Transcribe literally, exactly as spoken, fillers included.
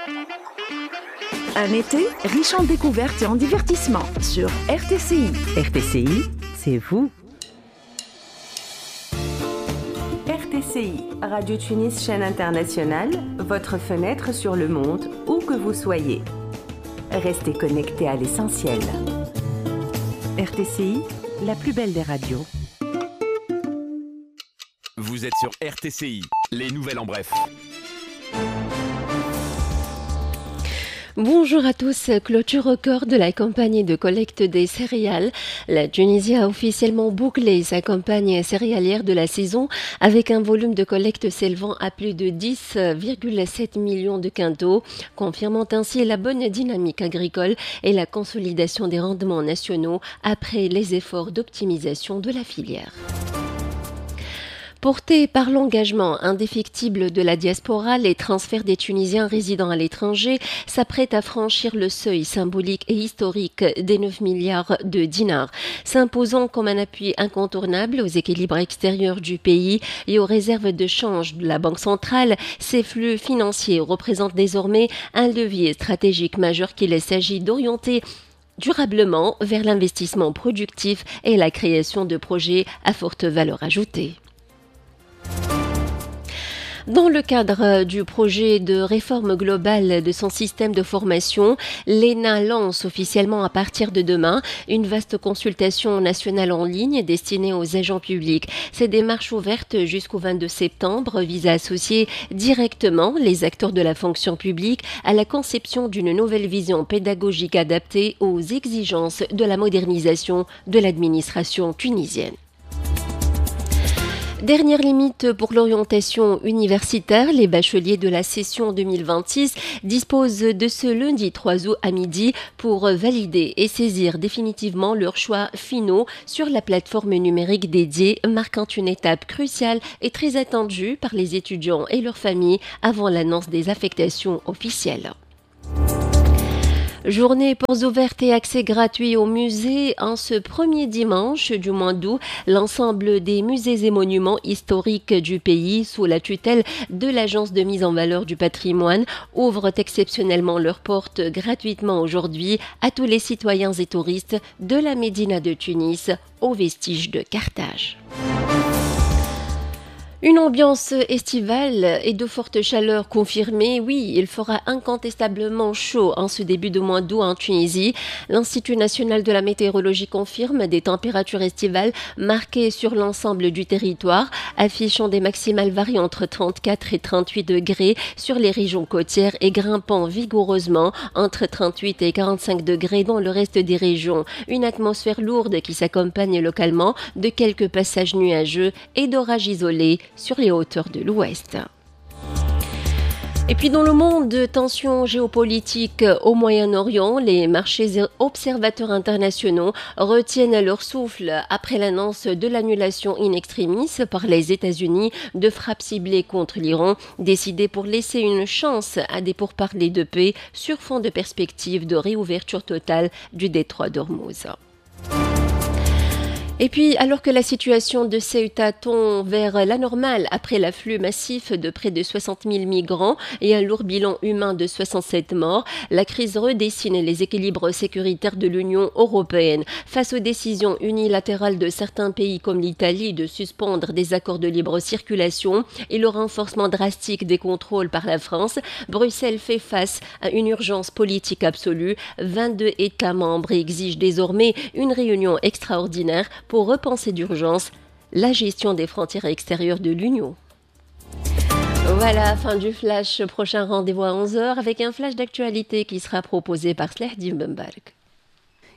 Un été riche en découvertes et en divertissements sur R T C I. R T C I, c'est vous. R T C I, Radio Tunis, chaîne internationale, votre fenêtre sur le monde, où que vous soyez. Restez connectés à l'essentiel. R T C I, la plus belle des radios. Vous êtes sur R T C I, les nouvelles en bref. Bonjour à tous, clôture record de la campagne de collecte des céréales. La Tunisie a officiellement bouclé sa campagne céréalière de la saison avec un volume de collecte s'élevant à plus de dix virgule sept millions de quintaux, confirmant ainsi la bonne dynamique agricole et la consolidation des rendements nationaux après les efforts d'optimisation de la filière. Portés par l'engagement indéfectible de la diaspora, les transferts des Tunisiens résidant à l'étranger s'apprêtent à franchir le seuil symbolique et historique des neuf milliards de dinars, s'imposant comme un appui incontournable aux équilibres extérieurs du pays et aux réserves de change de la Banque centrale. Ces flux financiers représentent désormais un levier stratégique majeur qu'il s'agit d'orienter durablement vers l'investissement productif et la création de projets à forte valeur ajoutée. Dans le cadre du projet de réforme globale de son système de formation, l'E N A lance officiellement à partir de demain une vaste consultation nationale en ligne destinée aux agents publics. Ces démarches ouvertes jusqu'au vingt-deux septembre visent à associer directement les acteurs de la fonction publique à la conception d'une nouvelle vision pédagogique adaptée aux exigences de la modernisation de l'administration tunisienne. Dernière limite pour l'orientation universitaire, les bacheliers de la session deux mille vingt-six disposent de ce lundi trois août à midi pour valider et saisir définitivement leurs choix finaux sur la plateforme numérique dédiée, marquant une étape cruciale et très attendue par les étudiants et leurs familles avant l'annonce des affectations officielles. Journée portes ouvertes et accès gratuit au musée en ce premier dimanche du mois d'août. L'ensemble des musées et monuments historiques du pays, sous la tutelle de l'Agence de mise en valeur du patrimoine, ouvrent exceptionnellement leurs portes gratuitement aujourd'hui à tous les citoyens et touristes de la Médina de Tunis aux vestiges de Carthage. Une ambiance estivale et de forte chaleur confirmée. Oui, il fera incontestablement chaud en ce début de mois d'août en Tunisie. L'Institut national de la météorologie confirme des températures estivales marquées sur l'ensemble du territoire, affichant des maximales variant entre trente-quatre et trente-huit degrés sur les régions côtières et grimpant vigoureusement entre trente-huit et quarante-cinq degrés dans le reste des régions. Une atmosphère lourde qui s'accompagne localement de quelques passages nuageux et d'orages isolés sur les hauteurs de l'Ouest. Et puis dans le monde de tensions géopolitiques au Moyen-Orient, les marchés et observateurs internationaux retiennent leur souffle après l'annonce de l'annulation in extremis par les États-Unis de frappes ciblées contre l'Iran, décidées pour laisser une chance à des pourparlers de paix sur fond de perspectives de réouverture totale du détroit d'Ormuz. Et puis, alors que la situation de Ceuta tend vers la normale après l'afflux massif de près de soixante mille migrants et un lourd bilan humain de soixante-sept morts, la crise redessine les équilibres sécuritaires de l'Union européenne. Face aux décisions unilatérales de certains pays comme l'Italie de suspendre des accords de libre circulation et le renforcement drastique des contrôles par la France, Bruxelles fait face à une urgence politique absolue. vingt-deux États membres exigent désormais une réunion extraordinaire pour repenser d'urgence la gestion des frontières extérieures de l'Union. Voilà, fin du flash. Prochain rendez-vous à onze heures avec un flash d'actualité qui sera proposé par Slehdim Bembark.